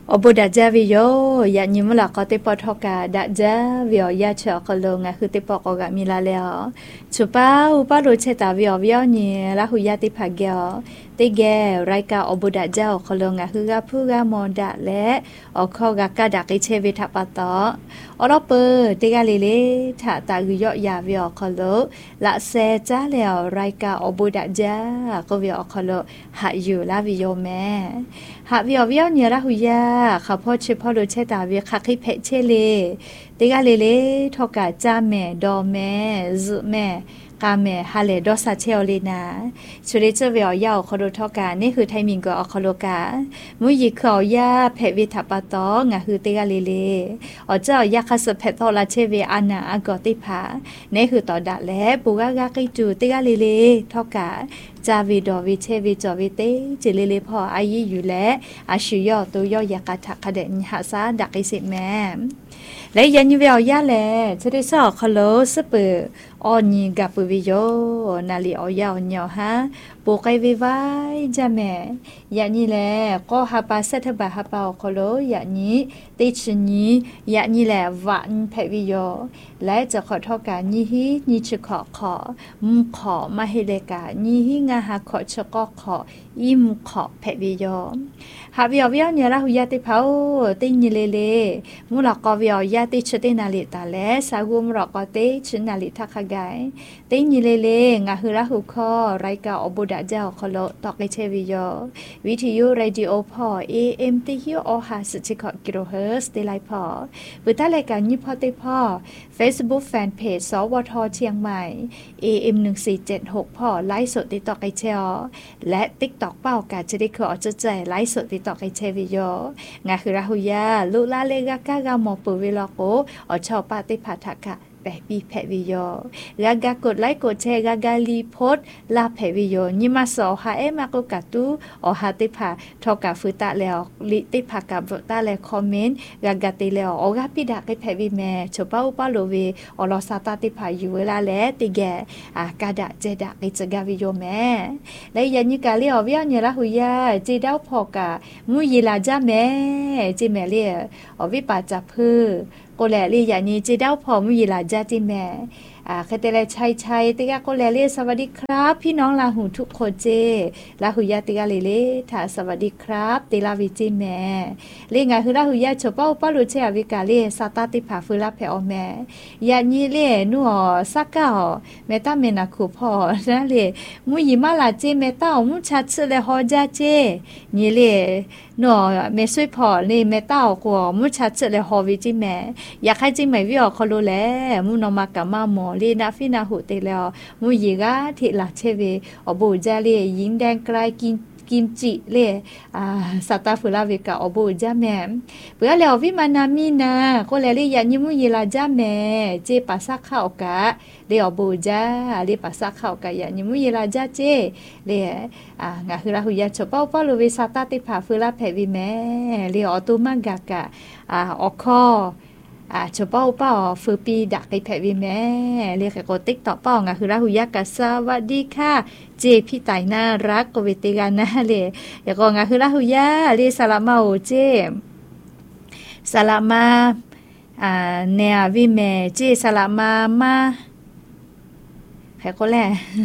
Obo daja viyo ya nyimula ko te potoka daja viyo ya cho ko lo nga hu te poko ga mila leo chupa upa ro cheta viyo viyo ni la hu ya te phagyo te ge raika obo daja ko lo nga hu ga phu ga mo da le o kho ga ka da ke che vi tha pa to oro pe te ga le le tha ta gu yo ya viyo ko lo la se cha leo raika obo daja ko viyo ko lo ha yu la viyo me ha viyo viyo ni la hu yaข้าพ่อเชพ่อรู้เชตาวิคักให้เพเชเลติกาเลเลทอกาจ้าแม่ดอแม่ซุแม่กาแม่ฮาเลดอซาเชลเลนาชุริเจเวียวยาวคอโดทอกานี่คือไทมิงก็อคอโลกามุยิขอยาเพวิทัปตองะคือติกาเลเลอเจ้ายาคัสเพทอลาเชเวอานาอากอติภานี่คือตอดะแลปูกากากิจูติกาเลเลทอกาจาวิดอวิเชวิจอวิเตจิเลเลพออายีอยู่และอาชุยอตัวยอยากาทักขะเดนหาซาดักอิสิแม่และยันยูเวียวยาแลจะได้สอคโลสเปออนีกับปุวิโยนาลีออยาอญอฮะปูไกวิไวจะแม่ยานี่แลก็ฮาปาเซทบาฮาปาคโลยานี้ติชนี้ยานี่แลวันเพวิโยและจะขอทอการนี้ฮีนี้จะขอมุขอมาเฮเลกานี้ฮีงาฮาขอชกขออิมขอเพวิโยฮาวิอวิอเนี่ยละหุยาติเผาติญิเลเลมุลกอวิอยาติชตินาลิตาเลสากุมรกอติชนาลิทักไกติญิเลเลงาหุละหุคอไรกาอบุดะเจ้าคโลตอกเชวิโยวิทยุเรดิโอพอ AM ติฮิโอหาสิกกิโลเฮิรตซ์ติไลพอปุตะรายการยี่พอติพอ Facebook Fanpage สวทเชียงใหม่ AM 1476พอไลฟ์สดติดต่อไกเชอและ TikTok เป้ากาจะได้ขอจะใจไลฟ์สดติดต่อไกเชวิโยงาคือราหุยาลุลาเลกากากามอปุวิลโกอชอปาติภาทะแปะปีแพวิโยกากากดไลค์กดแชร์กากาลีโพสลาแพวิโยนิมาสอหาเอมาโกกาตูอหาติภาทอกาฟุตะแล้วลิติภากาบตาแล้วคอมเมนต์กากาติแล้วอกาปิดาไกแพวิแม่ชปาอุปาโลเวอลอซาตาติภาอยู่เวลาแลติแกกาดะเจดะไกจกาวิโยแม่และยันยิกาเลอวิญญาละหุยาจีดาวพอกามุยิลาจาแม่จิแม่เลอวิปาจาพือโกแลลี่อย่างนี้จีดาวพอมุยิลาจาจิแม่คเตเลชัยติกาโกแลลี่สวัสดีครับพี่น้องลาหูทุกคนเจลาหุยาติกาเลเลถาสวัสดีครับติลาวิจิแม่เลงาคือลาหุยาชปาอุปาลุเชอวิกาเลซาตาติภาฟุลาเพอแม่อย่างนี้เลนัวซักกาเมตาเมนาคูพอนะเลมุยิมาลาเจเมตามุชัดเสเลฮอจาเจนี่เลนัวเมซุยพอเลเมตากว่ามุชัดเสเลฮอวิจิแม่อยากให้จิแม่วิอคโลแลมุนอมากะมาหมอลีนาฟินาหุเตลอมุยิกาทิลาเชเวอบูจาเลยิงแดงไกลกิมจิเลสตาฟุลาเวกาอบูจาแม่เพื่อแล้ววิมานามีนาก็แลลี่ยันยิมุยิลาจาแม่เจปัสสะข้าวกะเลอบูจาเลปัสสะข้าวกะยันยิมุยิลาจาเจเลงาคือลาหุยาชปาปาโลเวสตาติภาฟุลาเพวิแม่เลออตุมากากะอคอชปาอุปาฟืปีดักไกแพวิแม่เรียกโกติ๊กต่อป้องคือราหุยากะสวัสดีค่ะเจพี่ไตน่ารักกวิติกานะเลยอยากงาคือราหุยาเรียสลามาโอเจสลามาเนอวิแม่เจสลามาใครก็แหละ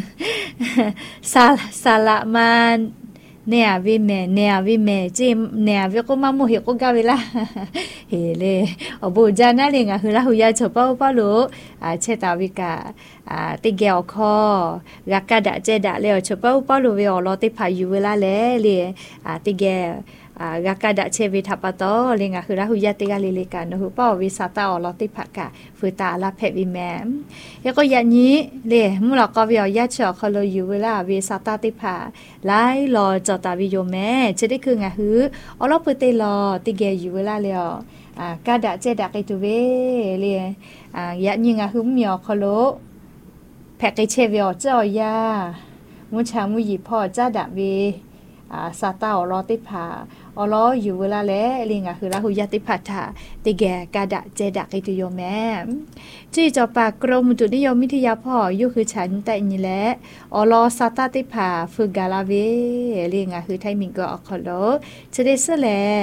สลามาเนียวิเมจิมเนียวิก็มาโมหิก็กาเวลาเฮเลอบูจานะเลงะคือละหุยาชปาอุปาโลเชตาวิกาติเกอคอกากาดะเจดะเลชปาอุปาโลเวอลอติพาอยู่เวลาเลติเกกากาดะเชวิทัปโตเลงะคือละหุยาติกาเลเลกานะหุปาวิสาตาอลอติภะกะฟุตาลาเพวิแมยก็ยันนี้เลมุลกอวิอยาชอคโลอยู่เวลาวิสาตาติภาไลรอจอตาวิโยแม่จะได้คืองะฮืออลอพุเตลอติเกอยู่เวลาเลกาดะเจดะไกตุเวเลยันยิงะฮือมีอคโลแพกไกเชวิอจอยามุชามุยิพ่อจ้าดะเวซาตาอลอติภาอลออยู่เวลาแลลิงะคือละหุยาติภาทาติแกกาดะเจดะไกตุโยแม่จี้จอปากกรมอุตุนิยมวิทยาพ่ออยู่คือฉันแต่นี่แหละอลอซาตาติภาฝึกกาลาเวลิงะคือไทมิงก็อคโลจะได้เสแล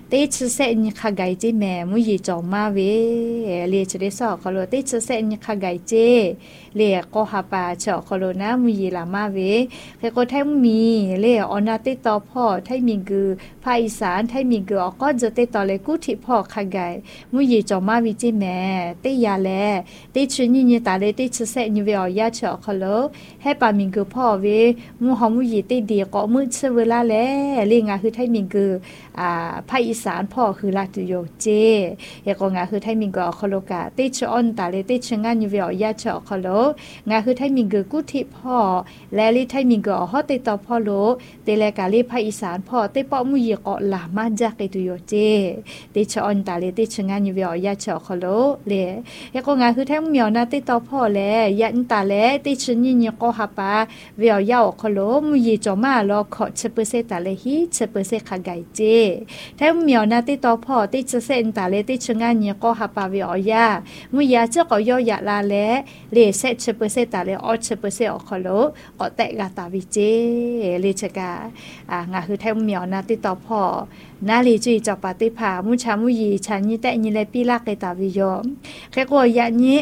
ติชเสนขไกจิแม่มุยจอมาเวเลียจะได้สอคโลติชเสนขไกเจเลียก็หาปาเฉาคโลนะมุยลามาเวเคก็แท้มีเลียอนาติต่อพ่อไทมีกือภาคอีสานไทมีกือก็จะติต่อเลยกุทิพ่อขไกมุยจอมาวิจิแม่ติยาแลติชนี่ตาเลยติชเสนเวอยาเฉาคโลให้ปามีกือพ่อเวมุหอมุยติดีก็มือเสเวลาแลเลียงาคือไทมีกือภาคอีสานพ่อคือลาตุโยเจเฮก็งาคือไทมิงก็คโลกาติชอนตาเลติชงานอยู่เวียยาเฉาคโลงาคือไทมิงก็กุทิพ่อและลิไทมิงก็ฮอติตอพ่อโลเตเลกาลิภาคอีสานพ่อติปอมุยก็ลามาจากตุโยเจติชอนตาเลติชงานอยู่เวียยาเฉาคโลเลเฮก็งาคือไทมิงนาติตอพ่อแลยันตาเลติชนี่ก็หาปาเวียยาคโลมุยจอมาลอขอ10%ตาเลฮิ10%ขะไกเจแท้เหมียวนาติตอพ่อติจะเส้นตาเลติชงานเนี่ยก็หาปาวิออยามุยาเจ้าก็ย่อยาลาแลเลเซ10%ตาเลอ10%ออกคโลก็แตกาตาวิเจเลชกางาคือแท้เหมียวนาติตอพ่อนาลีจุยจอปาติภามุชามุยีชันนี่แต่นี่เลปีลากเกตาวิโยแค่ก็ยานี้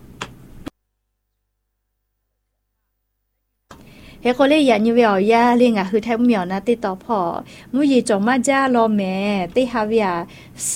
เฮโคเลยยันยูเวียยาเลียงคือแทบเหมียวนะติต่อพอมุยจงมาจ้ารอแม่ติฮาวิอา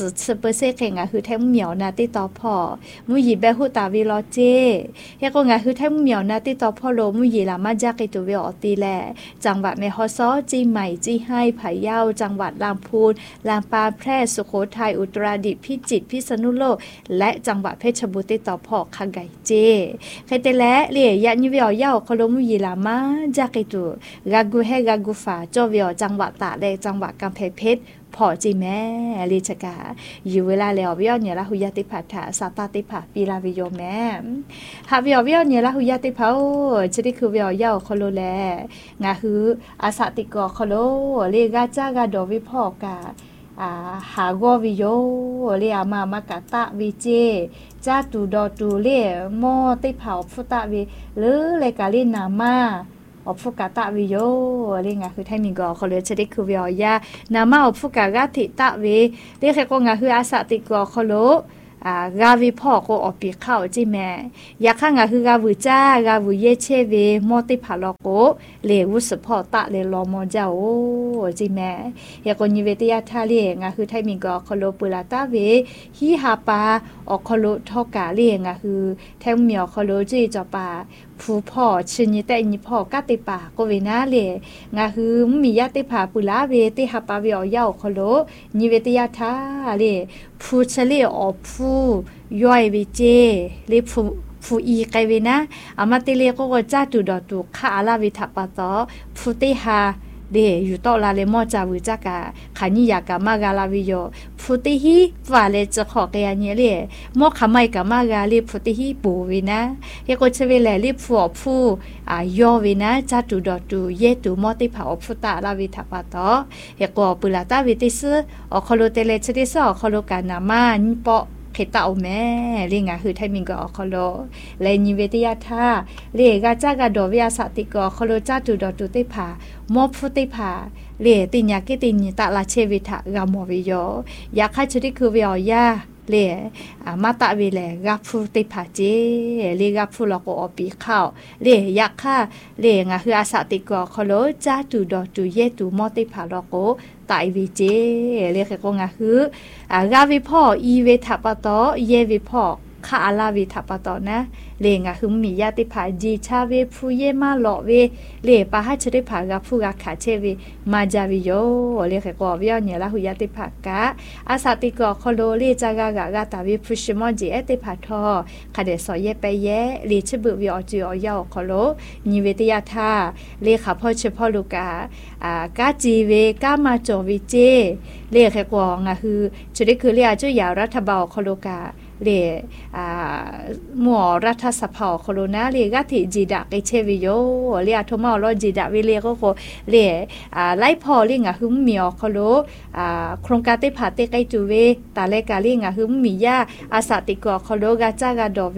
10%เงคือแทบเหมียวนะติต่อพอมุยเบหุตาวิโลเจเฮโคงคือแทบเหมียวนะติต่อพอโลมุยลามาจากตุเวอตีแลจังหวัดแม่ฮอซอจีใหม่จีให้ไผ่เย้าจังหวัดลำพูนลำปางแพร่สุโขทัยอุตรดิตถ์พิจิตรพิษณุโลกและจังหวัดเพชรบุรีติต่อพอคังไกเจใครแต่และเลียยันยูเวียยาคโลมุยลามาจากตุกากูเฮกากูฟาจอวิอจังหวัดตากและจังหวัดกำแพงเพชรพอจีแม่ลิชกาอยู่เวลาแล้ววิอเนี่ยละหุยติภาษาสาตาติภาปีลาวิโยแม่หาวิอเนี่ยละหุยติภาจะได้คือวิอยาคโลแลงาคืออาสาติกอคโลเลกาจากาดอวิพอกาหากอวิโยเรียมามากะตะวิเจจาตูดอตูเลมอติเผาฟุตะวิหรือเลกาลินามาอฟุกาตะวิโยอะไรเงี้ยคือไทยมีก็เขาเลยจะได้คือวิอยานามาอฟุกากาติตะวิเรียกก็งาคืออาสาติกอเขาโลกาวิพ่อก็อปีเข้าจิแม่อยากข้างคือกาวิจ้ากาวิเยเชเวมอติผาลโกเลวุสพ่อตะเลลอมอเจ้าโอ้จิแม่อยากคนยิเวติยาทาเลงาคือไทยมีก็คโลปุลาตาเวฮิฮาปาออกคโลทอกาเลงาคือแทงเหมียวคโลจีจอปาผู้พ่อชิญแต่ญิพ่อกะติปาก็เวนาเลงาคือมียะติผาปุลาเวติฮาปาเวอยาวคโลยิเวติยาทาเลผู้เฉลี่ยออผู้ย่อยวิเจเลผู้อีไกเวนะอามาติเลก็จ้าตุดอตุคาลาวิทัปปะตอผู้ติฮาเดอยู่ต่อลาเลมอจาวิจากาขานิยากามากาลาวิโยพุติฮิฟาเลจะขอเกยเนเลมอขามายกามากาลิพุติฮิปูวินะเฮโกเชเวเลลิฟัวผู้ยอวินะจาตุดอตุเยตุมอติภาพุตาลาวิทัปปะตอเฮโกปุลาตาวิติสอคโลเตเลชดิสอคโลกานามานิปอเขตเอาแม่เรียงคือไทยมิงก็อคโลเลนิเวติยาธาเรียกาจากาดอวิอาสติกอคโลจาตุดอตุติภามอพุติภาเรียติญญากิติญตะลาเชวิทะกามวิโยยาคาชดิคือวิอยาเลมาตะวิเลกาพุติภาเจเรียกาพุลโกอปีเข้าเรียกค่ะเรียงคืออาสติกอคโลจาตุดอตุเยตุมอติภาลโกตายวิเจเรียกก็งาคือกาวิพ่ออีเวทัปตอเยวิพ่อคาลาวิทัปตอนะเลงาคือมียาติภาจีชาเวผู้เยมาหลอเวเลปะฮัชริภากาผู้กาขาเชเวมาจาวิโยเรียกก็วิญญาณละหุยาติภากาอาสาติกอคโลเลจากากาตาวิพุชิมอจีเอติภาทอคาเดสอเยเปเยลีชบุวิอจิออยาคโลนิเวติยาธาเลขาพ่อเฉพาะลูกากาจีเวกามาจวิเจเรียกก็งาคือจุดคือเรียจุยารัฐบาลคโลกาเลหมัวรัฐสภาโคโรนาเลกาติจีดะเกเชวิโยเลอาทมาลอจีดะวิเลก็โคเลไล่พอเลงะหึมมีอโคโลโครงการติผาเตไกจูเวตาเลกาเลงะหึมมียาอาสาติกอโคโลกาจากาดอเว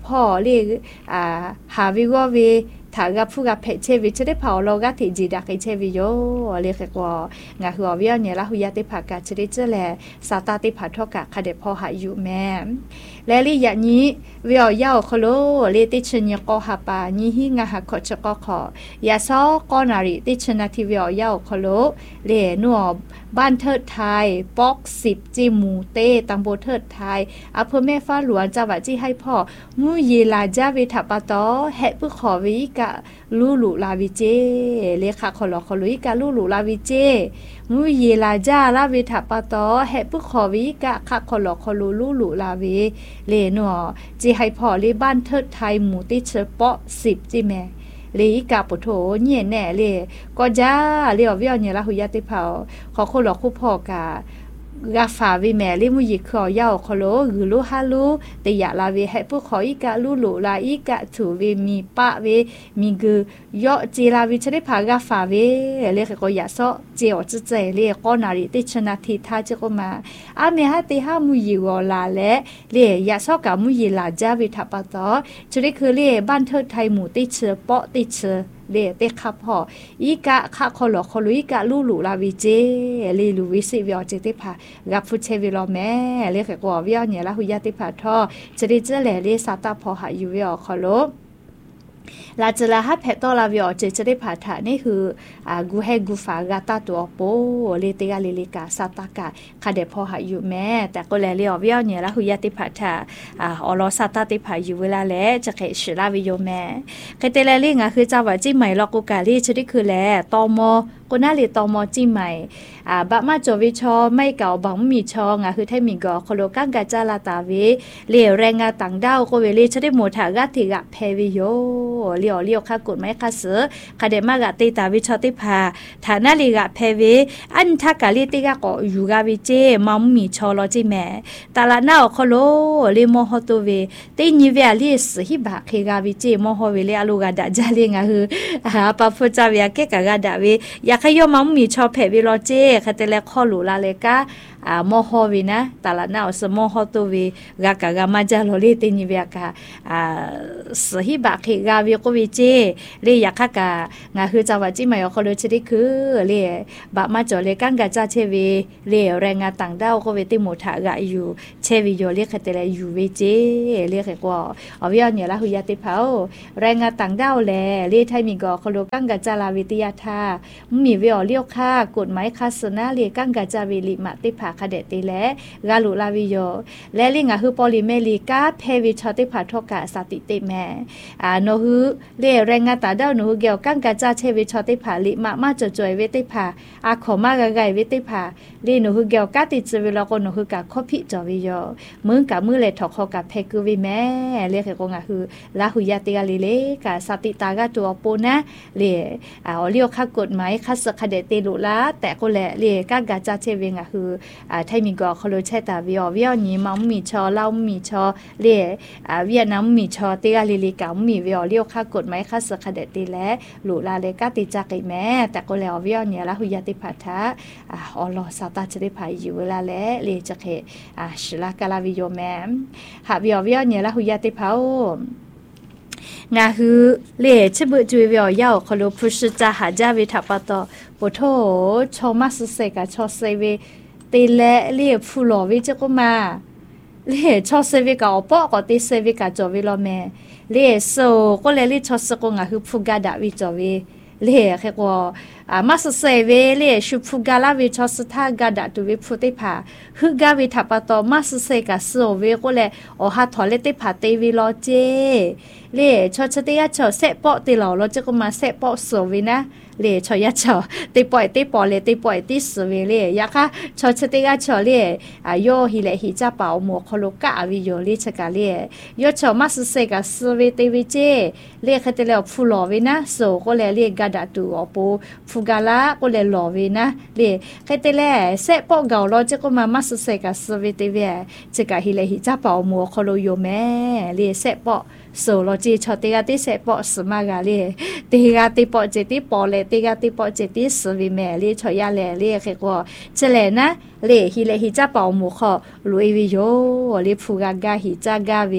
พ่อเรียกหาวิวเวถ้ากับผู้กับเพชรวิจะได้เผาเราก็ที่จีดักเชวิโยเรียกว่างาหัวเวียเนี่ยละหุยติผักกาจะได้เจอแลสาตาติผัดทอกะคาเดพ่อหาอยู่แม่และลี่อย่างนี้เวียยาวคโลเลติชนยกอหาปานี่หิงาหักขจกขอยาซอกอนาริติชนาทีเวียยาวคโลเลนัวบ้านเทิดไทยปอก10จิมูเตตังโบเทิดไทยอำเภอแม่ฟ้าหลวงจังหวัดที่ให้พ่อมูยีลาจาวิทัปตอแหปุขอวิกะลูลูลาวิเจเลขาขลอขลุยกะลูลูลาวิเจมูยีลาจาลาวิทัปตอแหปุขอวิกะขะขลอขลุลูลูลาวิเลนัวจีให้พ่อเลบ้านเทิดไทยหมูติเชปอก10จิแม่เลยกาปุโถเนี่ยแน่เลยก็จ้าเรียวเวียวเนี่ยละหุยติเผาขอคนหลอกคู่พ่อกากาฝาวิแม่ลิมุยิขอยาวขโลหือลูฮาลูแต่อยาลาวิให้ผู้ขออีกะลูลูลาอีกะถูวิมีปะวิมีกือยอจีลาวิจะได้พากาฝาวิเรียกก็อยาซอเจียวจะใจเรียกก็นาริติชนะทิท่าจะก็มาอาเมฮะติฮามุยิวลาและเรียอยาซอกามุยิลาจาวิทัปตอจะได้คือเรียบ้านเทิดไทยหมู่ติเชปอติเชเลเตคับพออีกะคะขอหลอกขลุยกะลูลูลาวิเจลีลูวิสิวิอเจติพากับฟุเชวิลอแม่เรียกกว่าวิอเนี่ยละหุยติพาทอจะได้เจแลเลสาตาพอหาอยู่วิอขอโลลาจลาฮับเพตอลาวิอเจจะได้ผ่าฐานนี่คือกูให้กูฝากาตาตัวโปเลติกาลิลิกาซาตากาคาเดพอหาอยู่แม่แต่ก็แลเรียวิอเนี่ยละหุยติผ่าฐาอลอซาตาติผ่าอยู่เวลาแลจะเกชลาวิโยแม่เคเตเลลิงคือจังหวัดจิใหม่ลอกูกาลีจะได้คือแลตอมอก็น่าเรียตอมอจิใหม่บะมาโจวิชอไม่เก่าบังมีชองคือไทมีกอโคโลกังกาจาลาตาวิเลียแรงงานต่างด้าวก็เวลีจะได้หมดถากาติกะเพวิโยเลี้ยวค่ะกดไม้ค่ะเสือคาเดมากะติตาวิชอติพาฐานะลีกะเพวิอันทักกะลิติกะก็อยู่กะวิเจมัมมีชอลอจิแม่ตาละนาโคโลลิโมฮอตุเวตินิเวลิสฮิบะเคกะวิเจโมฮอเวเลอลูกะดะจาลิงะคือปะฟุจาเวเกกะกะดะเวอยากให้ยอมัมมีชอเพวิโลเจคาเตเลคอลูลาเลกะโมฮอวินะตาละนาสโมฮอตุเวกะกะกะมาจาโลลิตินิเวกะสฮิบะเคกะวิโกวิเจเรียกกะงาคือจังหวัดจิใหม่อคโลชดิคือเรียบะมาจอเลกังกะจาเชวีเรียแรงงานต่างด้าวก็เวติโมทากะอยู่เชวิโยเรียกเตเลอยู่เวเจเรียกกว่าอวิยเนี่ยละหุยติเผาแรงงานต่างด้าวแลเรียไทมีกอคโลกังกะจาลาวิทยาธามีเวอเลียวค่ากฎหมายคาสนาเรียกังกะจาวิลิมะติภาคเดติแลกาลุลาวิโยและลิงาคือปอลิเมลิกาเพวิชอติภาทกะสติติแม่โนฮือเรียแรงงานต่างด้าวหนูเกี่ยวกังกะจาเชวิชอติภาลิมะมาจจอยเวติภาอาขอมากะไกเวติภาลีหนูคือเกี่ยวกะติจเวลาก็หนูคือกะคอพิจอวิโยมึงกะมือเลทอกอกะเพกุวิแม่เรียกก็งาคือลาหุยติกาลิเลกะสติตากะตัวปูนะเรียเลียวคักกฎหมายคัสคเดติลุลาแต่ก็แลเรียกังกะจาเชวิงะคือไทมีกอคโลเชตาวิอนี้มัมมีชอเล่ามีชอเรียเวียดนามมีชอติกาลิลิกะมีวิอเลียวคักกฎหมายคัสคเดติและลุลาเลกะติจักไอแม่แต่ก็แล้ววิอเนี่ยละหุยติภัทะอลอซาตาจะได้พายอยู่เวลาและเลจะเขชลากาลาวิโยแม่หาวิอเนี่ยละหุยติภางาคือเล่ชบุจุยเวียวยาวคโลพุชจาหาจาวิทัปตอปุโธชอมัสเซกะชอเซเวตีเล่เล่ฟูโลวิจก็มาเล่ชอเซเวกะอปอกติเซเวกะจอวิโลแม่เล่โซก็เล่ชอสกงาคือฟูกาดาวิจอวิเล่แค่ก็มาสเซเวเล่ชุฟูกาลาวิชอสทากาดาตุวิพุติภาฮึกาวิทัปตอมาสเซกะโซเวก็เล่อหาทอเลติภาเตวิโลเจเล่ชอชติยะชอเซปอติหลอเราจะก็มาเซปอโซวินะเล่ชอยะชอติปอยติปอเลติปอยติสเวเล่ยะค่ะชอชติยะชอเล่โยฮิเลฮิจาปาโมคโลกะวิโยลิชกาเล่ยอชอมาสเซกะสเวติวิเจเล่คเตเลฟูโลวินะโซก็เล่เล่กาดาตูอโปฟูกาลาก็เล่โลวินะเล่คเตเลเซปอเกาเราจะก็มาสเซกะสเวติเวจะกะฮิเลฮิจาปาโมคโลโยแม่เล่เซปอโซโลจีชอติกาติเซปอสมากาเล่ติกาติปอเจติปอเลติกาติปอเจติสวิแม่เล่ชอยาแลเล่เขก็เจเลนะเล่ฮิเลฮิจาปอมูขอลุยวิโยเล่ฟูกากาฮิจากาวิ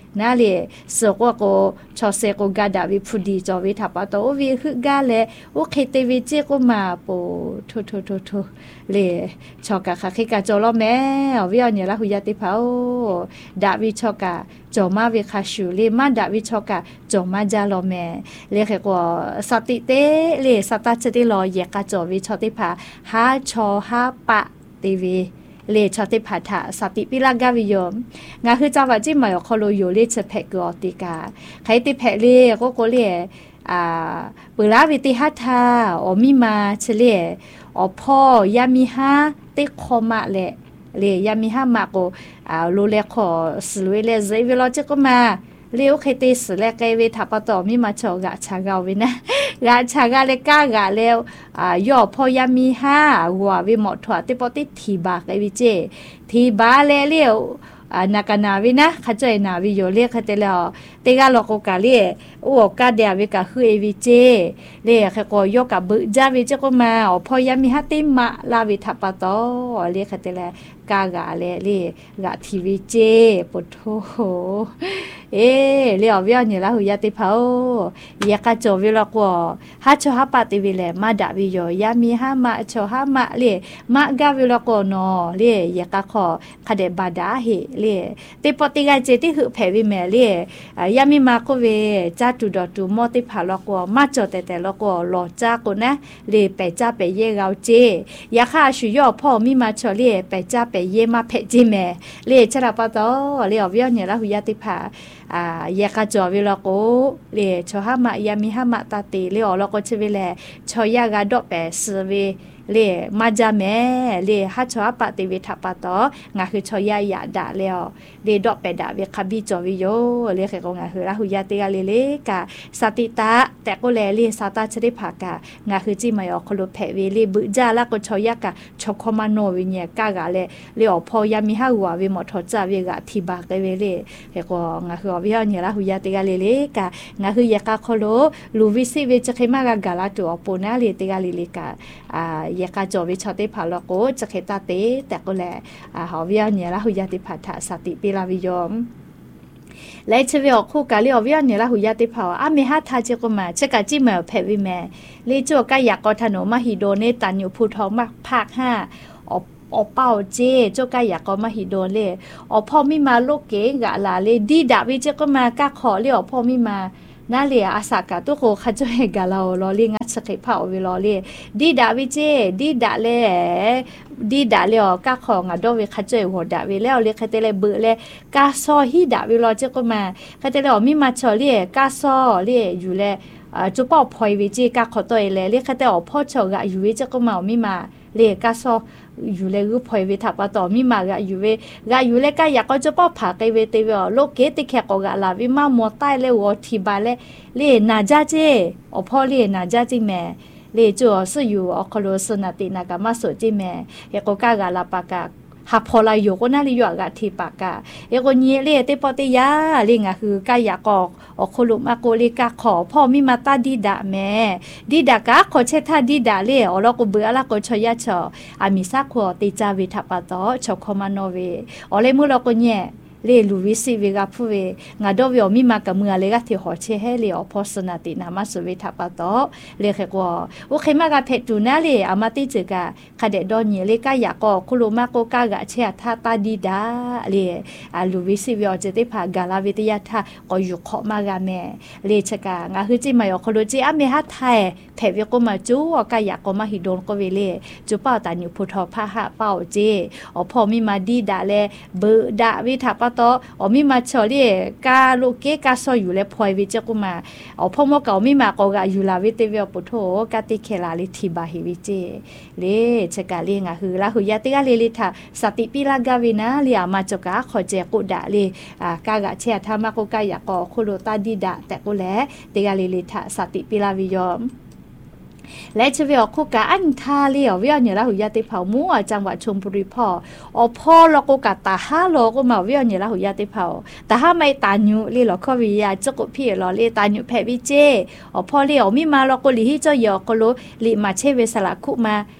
น่าเลยสกว่าก็ชอเซก็กาดาวิพุดีจอวิทับปะตอวิคือกาเลโอเคเตวิเจก็มาโปทุเลยชอกะค่ะคิกาจอลอแม่วิอเนี่ยละหุยาติเผาดาวิชอกะจอมาวิคาชูเลยมาดาวิชอกะจอมาจาลอแม่เลยแค่ก็สติเตเลยสตาจะได้รอเยกะจอวิชอติผาหาชอหาปะตีวีเลชอติผาถาสติปิลากาวิยมงาคือจาวาจิมายอคอโลโยเลชเพกอติกาใครติเพเลก็เลปุราวิติหัตถาอมิมาเฉเลอพ่อยามิฮาติคอมะเลยยามิฮามาโกโลเลขอสลวยเลเซเวลอจิก็มาเลี้ยวใครตีสแลกไกเวทับปะตอมีมาชอกะชากาวินะกะชากาเลกากะแล้วย่อพอยามีห้าหัววิหมดถั่วติปอติทีบาไกวิเจทีบาเลเลี้ยวนักนาวินะขจายนาวิโยเรียกเขาแต่แล้วเตกาลอกกาเลียโอ้กาเดียวิกะคือเอวิเจเรียกก็ยกกับบึจาวิเจก็มาพอยามีฮัตติมาลาวิทับปะตอเรียกเขาแต่แล้วกากะเลเรียกะทีวิเจปะโถเลี้ยววิเนี่ยละหุยาติเผายากะจอวิละก็ฮัชอฮัปะติวิเลมาดาวิโยยามีหามาชอหามะเลมะกาวิละก็นอเลยากะขอคเดบาดาเฮเลติปติกาเจติหือแผวิแมเลยามีมาก็เวจาตุดอตุมอติผาละก็มาจอแต่ละก็รอจาก็นะเลไปจาไปเยเราเจยาคาชุยอพ่อมีมาชอเลไปจาไปเยมาเพจิแมเลชราปะตอเลอวิเนี่ยละหุยาติผายากะจอวิลโกเลชอหามะยามิหามะตาติเลอลโกชวิเลชอยากะดอเปสเวเลมาจาแม่เลฮัชอปะติวิทัปะตองาคือชอยายาดาเลอเลดอเปดาเวคาบิจอวิโยเลเคกงาคือละหุยาติกาเลกะสติตะแต่ก็เลสาตาชริภากะงาคือจิมายอคโลเพเวเลบึจาละก็ชอยากะชอคอมานโนวิเนกากะเลอพอยามิหาหัววิหมดทอจาเวกะทิบากะเวเลเคกงาคือวิหเนี่ยละหุยาติกาเลกะงาคือยากะคโลลูวิซิเวจเคมากะกาลาตุอปนาเลติกาเลกะยากาจอวิชอติผาลโกจะเคตาเตแต่ก็แลหาวิญญาณละหุยาติผาถาสติปิลาวิยมและเชวิออกคู่กาลิอวิญญาณละหุยาติผาอามิหาทาเจก็มาเชกะจิเมลเพวิแมลิจวกะยากอถนมหิโดเนตันอยู่ภูทองมาภาค5อเป้าเจเจ้ากายอยากก็มาหิโดนเลยพ่อมีมาโลกเก๋กะลาเลยดีดาวิเจก็มากะขอเลยพ่อมีมาน่าเลียอาสากะตุโคขจอยกะเราลอลิงัดสกิพาอวิลอเลดีดาวิเจดีดาเลดีดาเลกะของอะดอวิขจอยหัวดาวิแล้วเลคเตเลเบเลกะซอฮิดาวิลอเจก็มาคเตเลมีมาชอเลกะซอเลอยู่เลจุปอพอยวิเจกะขอตัวเลคเตอพ่อชอกะอยู่วิเจก็มามีมาเลกะซออยู่เลยก็พอยวิทับปะต่อมีมากะอยู่เลยก็อยากก็จะป้อผาไกเวเตวโลกเกติแขกกะลาวิมามัวใต้เลวทีบาเลนาจาเจพ่อเลนาจาจิแม่เลจัวสอยู่อคโลสนาตินากามาโสจิแม่เฮโกกะลาปากะหาพอลายอยู่ก็น่าลิยกะทีปากะเอโกเนเลเตปอติยาลิงะคือกายากอคลุมาโกลิกะขอพ่อมีมาตาดีดะแม่ดีดะกะขอเชทาดีดะเลอลก็เบือละก็ชยะชออามิซาขอติจาวิทัปะตอชอคอมานโนเวอเลมุลก็เนเลลูวิสิเวกาพูเวงาดอวิอมีมากะเมือเลกะที่หอเชเฮเลอพอสนาตินามาสเวทัปะตอเลเคกว่าโอเคมากะเพตูนาเลอามาติจึกะคาเดดอนเยเลกะยากอคุโลมาโกกะกะเชทาตาดีดาเลลูวิสิเวอเจติพากาลาวิทยาทาก็อยู่ขอมากะแม่เลชกะงาคือจิมายอคโลจิอะเมหะไทเพเวก็มาจูกะยากอมาหิโดนก็เวเลจุเป้าตานิพุทธพะหะเป้าเจพอมีมาดีดาเลเบดาวิทัปตอมีมาชอลีกาโลเกกาซออยู่และพอยวิจกุมาพ่อมอเก่ามีมาก็กะอยู่ลาวิเตเวปุโธกะติเคลาลิทิบาฮิวิเจเลชกะเลงะฮือละหุยะติกะเลลิทาสติปิลากาวินาเลียมาจกะขอเจกุดะเลกากะเชทามาโกกะยะกอคุโลตาดิดะแต่กุแลติกะเลลิทาสติปิลาวิยอมและเชวิอคุกะอันทาเลียววิญญาณละหุยาติเผามัวจังหวัดชลบุรีพ่อลกุกะตาฮาโลก็มาวิญญาณละหุยาติเผาตาฮาไม่ตาญุลีลอควิยาจกุพี่ลอเลตาญุแพวิเจพ่อเลียวมีมาลกุลิฮิเจ้ายอโกโลลิมาเชเวสละคุมา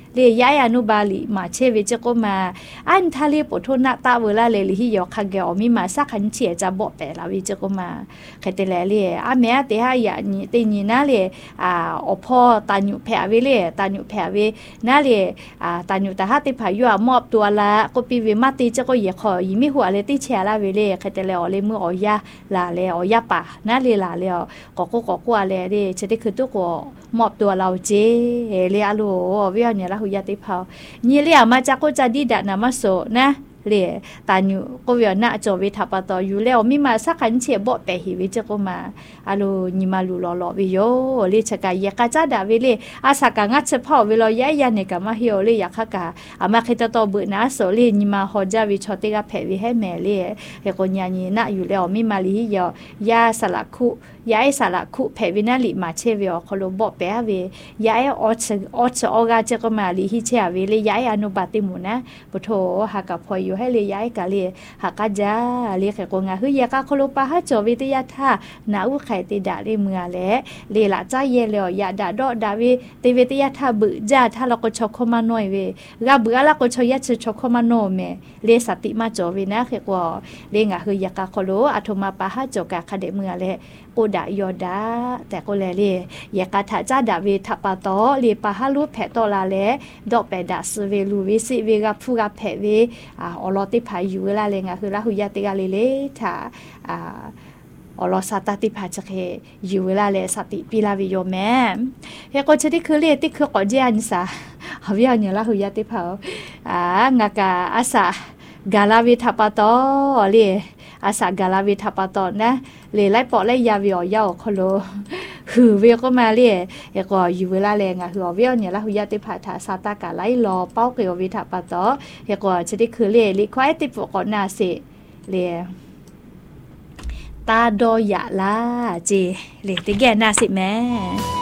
เลยย้ายอนุบาลมาเชวิจก็มาอันทะเลปทนาตาเวลาเลยที่ยอคักเกอมีมาสักขันเฉียจะบอกไปลาวิจก็มาใครแต่ละเลยแม่แต่ให้อย่างนี้แต่นี่นะเลยอพ่อตาหนุแผ่เวเลยตาหนุแผ่เวนั่นเลยตาหนุแต่ถ้าติพายุมอบตัวละก็ปีเวมาตีจะก็อย่าขอยิ่งไม่หัวเลยตีแชร์ละเวเลยใครแต่ละเลยเมื่ออยาลาเลยอยาป่านั่นเลยลาเลยก็เลยดิจะได้คือตัวก็มอบตัวเราเจเรียลูเวียเนี่ยละหุยาติเผานี่เรียมาจากก็จะดีดนะมาโซนะเรียตาอยู่ก็เวียน่าจวิทับต่ออยู่แล้วมีมาสักขันเฉียบไปหิวิจะก็มาอาลูนี่มาลูลอวิโยเรียชกายกาจ้าดาวิเลอาสากางัดเฉพาะเวลาย้ายยันเนี่ยกับมาเฮียวเลยอยากขากาอามาคิดต่อเบื่อนะโซลีนี่มาฮอจาวิชอติกาแผวิให้แม่เลยเฮกอนยานี่น่าอยู่แล้วมีมาลียอยาสลักคุย้ายสลักคุแผวินาลิมาเชวิอคโลบอกแปเวย้ายอออกาจะก็มาลีฮิเชเวเลยย้ายอนุบาติมุนะปโถหากพออยู่ให้เลยย้ายกะเลยหากจ้าเรียกกงาเฮยากาคโลปาฮะจวิทยาท่านาอุไข่ติดาเลยเมือแลเลละจ้าเยเลยยาดาดอดาวิติวิทยาท่าบึจ้าถ้าเราก็ชกเข้ามาหน่อยเวกาเบื่อแล้วก็ชยัดชกเข้ามาโนเมเลสติมาจวินะเขกว่าเลงาเฮยากาคโลอัตมาปาฮะจกาคเดเมือแลกูดายอดาแต่ก็เลยเลยยากาถาจ้าดาวิทัปาโตลีปาฮาลูแผตอลาเลดอกแปดาสเวลูวิสิเวกาฟูกาแผเวอลอติพายุลาเลงาคือลาหุยาติกาเลเลถาอลอสาตติพาจเคอยู่เวลาเลสติปีลาวิโยแม่เฮก็จะได้คือเลติคือก่อเจียนซาเฮาเนี่ยลาหุยาติพางากาอาสากาลาวิทัปาโตเลอาสากาลาวิทัปาโตนะเลยไล่ปอไล่ยาวิอยาคโลหือเวียก็มาเลยเอก็อยู่เวลาแรงหือเวียเนี่ยละหุยาติพาทาซาตากาไล่รอเป้าเกววิทัปาโตเอก็จะได้คือเลยลิควายติปกอนาเสเลยตาดอยะลาเจเลยติแกนาสิแม่